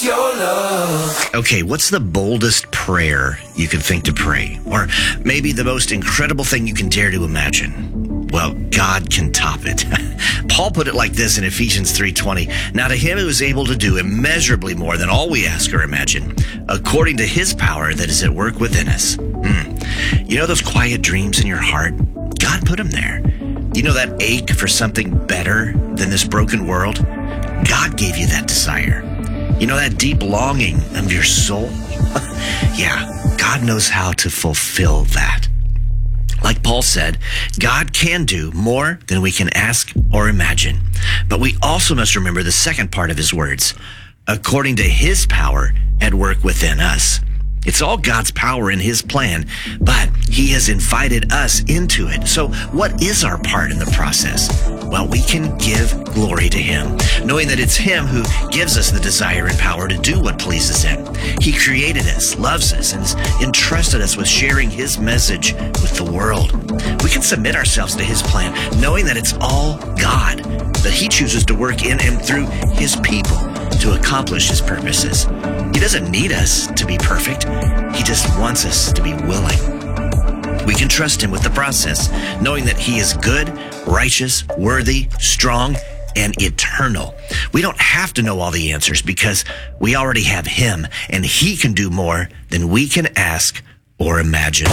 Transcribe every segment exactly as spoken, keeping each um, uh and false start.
Your love. Okay, what's the boldest prayer you can think to pray? Or maybe the most incredible thing you can dare to imagine? Well, God can top it. Paul put it like this in Ephesians three twenty. Now to him who is able to do immeasurably more than all we ask or imagine, according to his power that is at work within us. Hmm. You know those quiet dreams in your heart? God put them there. You know that ache for something better than this broken world? God gave you that desire. You know that deep longing of your soul? Yeah, God knows how to fulfill that. Like Paul said, God can do more than we can ask or imagine. But we also must remember the second part of his words, according to his power at work within us. It's all God's power in his plan, but he has invited us into it. So what is our part in the process? Well, we can give glory to him, knowing that it's him who gives us the desire and power to do what pleases him. He created us, loves us, and has entrusted us with sharing his message with the world. We can submit ourselves to his plan, knowing that it's all God, that he chooses to work in and through his people to accomplish his purposes. He doesn't need us to be perfect. He just wants us to be willing. We can trust him with the process, knowing that he is good, righteous, worthy, strong, and eternal. We don't have to know all the answers because we already have him, and he can do more than we can ask or imagine.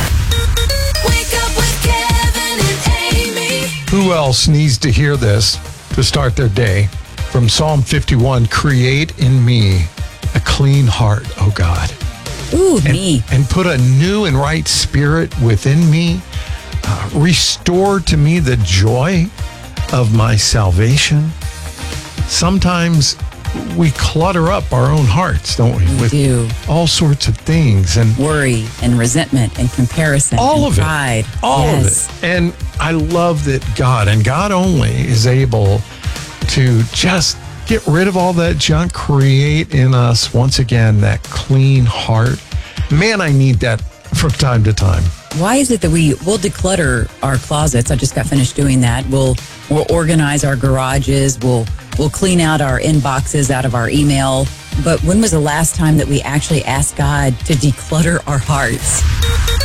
Wake up with Kevin and Amy. Who else needs to hear this to start their day? From Psalm fifty-one, create in me a clean heart, O God. Ooh, and, me. And put a new and right spirit within me. Uh, restore to me the joy of my salvation. Sometimes we clutter up our own hearts, don't we? We With do. all sorts of things. And Worry and resentment and comparison all and of pride. it. All yes. of it. And I love that God, and God only, is able to just get rid of all that junk, create in us, once again, that clean heart. Man, I need that from time to time. Why is it that we will declutter our closets? I just got finished doing that. We'll we'll organize our garages. We'll we'll clean out our inboxes out of our email. But when was the last time that we actually asked God to declutter our hearts?